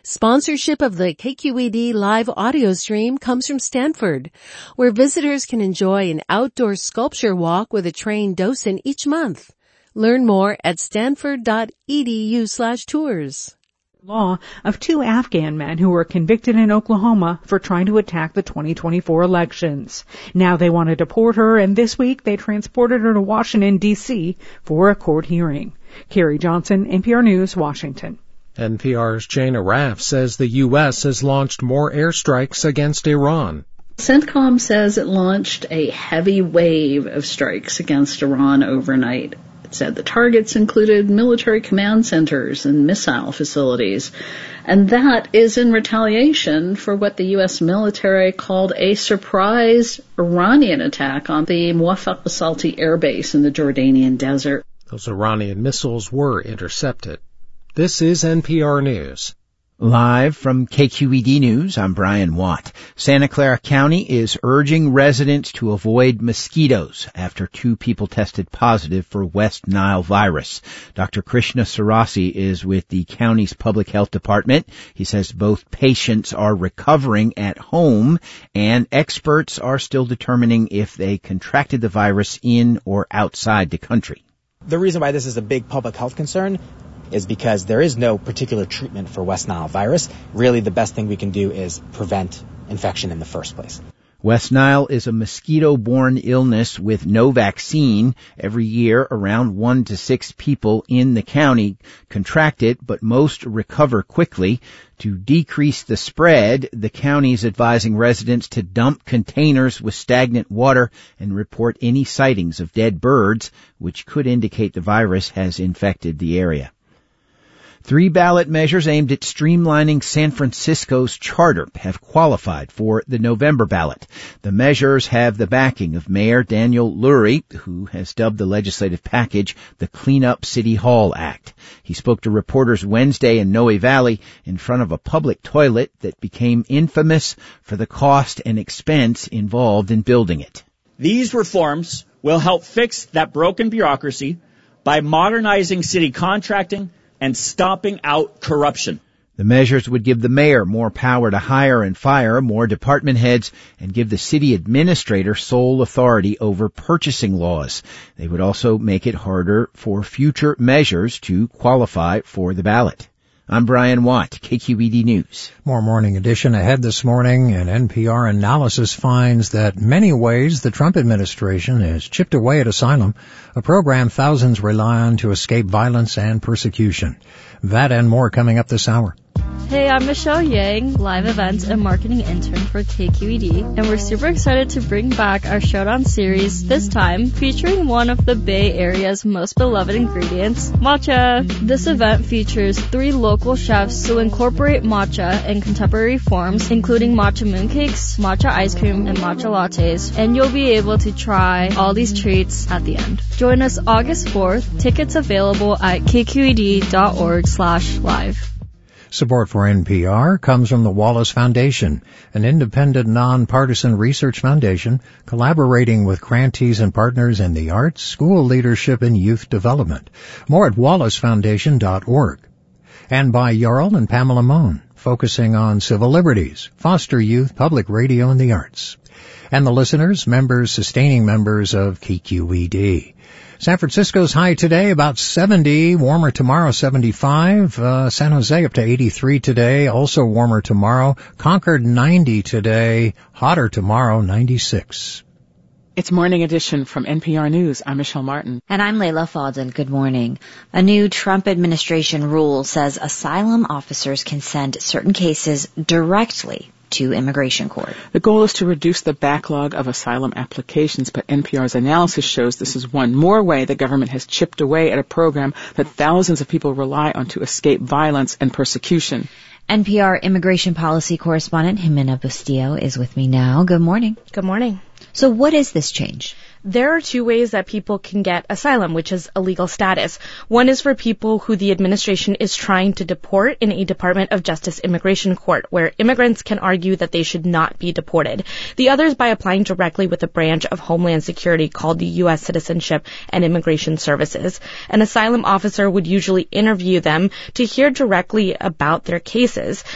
Sponsorship of the KQED live audio stream comes from Stanford, where visitors can enjoy an outdoor sculpture walk with a trained docent each month. Learn more at stanford.edu/tours. Law of 2 Afghan men who were convicted in Oklahoma for trying to attack the 2024 elections. Now they want to deport her, and this week they transported her to Washington, D.C. for a court hearing. Carrie Johnson, NPR News, Washington. NPR's Jane Arraf says the U.S. has launched more airstrikes against Iran. CENTCOM says it launched a heavy wave of strikes against Iran overnight. It said the targets included military command centers and missile facilities. And that is in retaliation for what the U.S. military called a surprise Iranian attack on the Muwaffaq al-Salti air base in the Jordanian desert. Those Iranian missiles were intercepted. This is NPR News. Live from KQED News, I'm Brian Watt. Santa Clara County is urging residents to avoid mosquitoes after 2 people tested positive for West Nile virus. Dr. Krishna Sarasi is with the county's public health department. He says both patients are recovering at home, and experts are still determining if they contracted the virus in or outside the country. The reason why this is a big public health concern is because there is no particular treatment for West Nile virus. Really, the best thing we can do is prevent infection in the first place. West Nile is a mosquito-borne illness with no vaccine. Every year, around 1 to 6 people in the county contract it, but most recover quickly. To decrease the spread, the county is advising residents to dump containers with stagnant water and report any sightings of dead birds, which could indicate the virus has infected the area. 3 ballot measures aimed at streamlining San Francisco's charter have qualified for the November ballot. The measures have the backing of Mayor Daniel Lurie, who has dubbed the legislative package the Clean Up City Hall Act. He spoke to reporters Wednesday in Noe Valley in front of a public toilet that became infamous for the cost and expense involved in building it. These reforms will help fix that broken bureaucracy by modernizing city contracting and stomping out corruption. The measures would give the mayor more power to hire and fire more department heads and give the city administrator sole authority over purchasing laws. They would also make it harder for future measures to qualify for the ballot. I'm Brian Watt, KQED News. More Morning Edition ahead this morning. An NPR analysis finds that many ways the Trump administration has chipped away at asylum, a program thousands rely on to escape violence and persecution. That and more coming up this hour. Hey, I'm Michelle Yang, live events and marketing intern for KQED, and we're super excited to bring back our Showdown series, this time featuring one of the Bay Area's most beloved ingredients, matcha. This event features 3 local chefs who incorporate matcha in contemporary forms, including matcha mooncakes, matcha ice cream, and matcha lattes, and you'll be able to try all these treats at the end. Join us August 4th. Tickets available at kqed.org/live. Support for NPR comes from the Wallace Foundation, an independent, nonpartisan research foundation collaborating with grantees and partners in the arts, school leadership, and youth development. More at wallacefoundation.org. And by Jarl and Pamela Mohn, focusing on civil liberties, foster youth, public radio, and the arts. And the listeners, members, sustaining members of KQED. San Francisco's high today, about 70, warmer tomorrow, 75. San Jose up to 83 today, also warmer tomorrow. Concord, 90 today, hotter tomorrow, 96. It's Morning Edition from NPR News. I'm Michelle Martin. And I'm Layla Fadel. Good morning. A new Trump administration rule says asylum officers can send certain cases directly to immigration court. The goal is to reduce the backlog of asylum applications, but NPR's analysis shows this is one more way the government has chipped away at a program that thousands of people rely on to escape violence and persecution. NPR immigration policy correspondent Jimena Bustillo is with me now. Good morning. Good morning. So what is this change? There are 2 ways that people can get asylum, which is a legal status. One is for people who the administration is trying to deport in a Department of Justice immigration court, where immigrants can argue that they should not be deported. The other is by applying directly with a branch of Homeland Security called the U.S. Citizenship and Immigration Services. An asylum officer would usually interview them to hear directly about their cases.